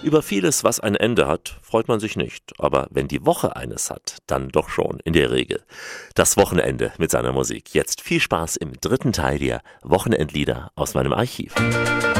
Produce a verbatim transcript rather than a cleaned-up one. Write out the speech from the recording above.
Über vieles, was ein Ende hat, freut man sich nicht. Aber wenn die Woche eines hat, dann doch schon, in der Regel. Das Wochenende mit seiner Musik. Jetzt viel Spaß im dritten Teil der Wochenendlieder aus meinem Archiv.